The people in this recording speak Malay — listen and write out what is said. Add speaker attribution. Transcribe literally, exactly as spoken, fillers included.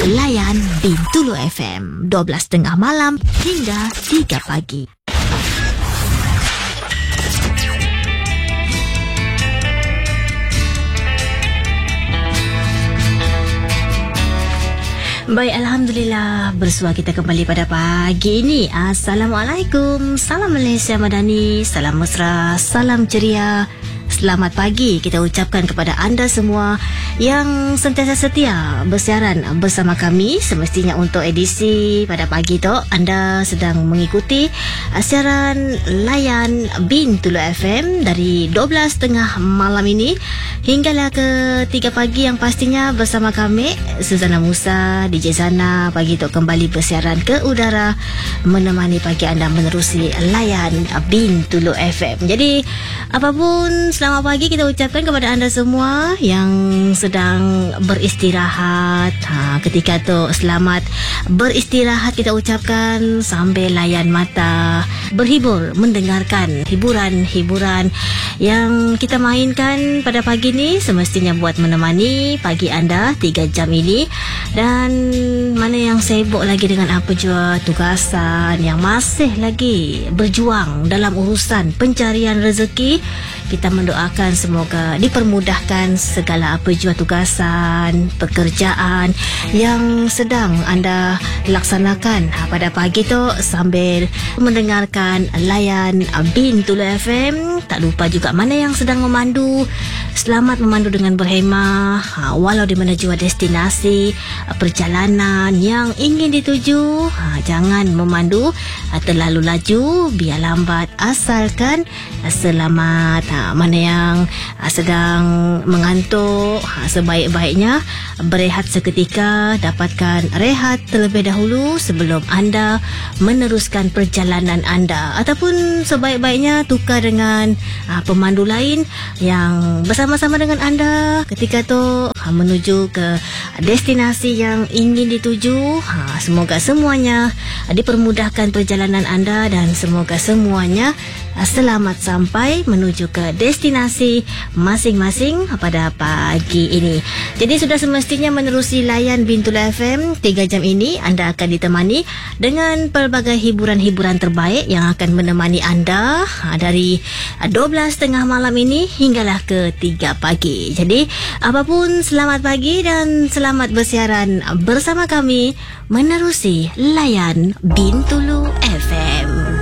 Speaker 1: Layan Bintulu F M dua belas tiga puluh malam hingga tiga pagi. Baik, Alhamdulillah, bersua kita kembali pada pagi ini. Assalamualaikum, salam Malaysia Madani, salam mesra, salam ceria. Selamat pagi kita ucapkan kepada anda semua yang sentiasa setia bersiaran bersama kami. Semestinya untuk edisi pada pagi tu anda sedang mengikuti siaran Layan Bintulu F M dari dua belas tiga puluh malam ini hinggalah ke tiga pagi, yang pastinya bersama kami Suzana Musa, D J Zana pagi tu kembali bersiaran ke udara menemani pagi anda menerusi Layan Bintulu F M. Jadi apapun, selamat pagi kita ucapkan kepada anda semua yang sedang beristirahat. Ha, ketika tu selamat beristirahat kita ucapkan sambil layan mata, berhibur, mendengarkan hiburan-hiburan yang kita mainkan pada pagi ni, semestinya buat menemani pagi anda tiga jam ini. Dan mana yang sibuk lagi dengan apa jua tugasan, yang masih lagi berjuang dalam urusan pencarian rezeki, kita mendoakan semoga dipermudahkan segala apa jua tugasan, pekerjaan yang sedang anda laksanakan pada pagi tu sambil mendengarkan Layan Bintulu F M. Tak lupa juga mana yang sedang memandu, selamat memandu dengan berhemah, ha, walau di mana jua destinasi perjalanan yang ingin dituju. Ha, jangan memandu ha, terlalu laju, biar lambat, asalkan ha, selamat. Ha, mana yang ha, sedang mengantuk, ha, sebaik-baiknya berehat seketika, dapatkan rehat terlebih dahulu sebelum anda meneruskan perjalanan anda, ataupun sebaik-baiknya tukar dengan ha, pemandu lain yang bersama-sama dengan anda ketika tu ha, menuju ke destinasi yang ingin dituju. Ha, semoga semuanya ha, dipermudahkan perjalanan anda dan semoga semuanya ha, selamat sampai menuju ke destinasi masing-masing pada pagi ini. Jadi sudah semestinya menerusi Layan Bintulu F M tiga jam ini anda akan ditemani dengan pelbagai hiburan-hiburan terbaik yang akan menemani anda ha, dari dua belas tiga puluh malam ini hinggalah ke tiga pagi. Jadi apapun, selamat pagi dan selamat bersiaran bersama kami menerusi Layan Bintulu F M.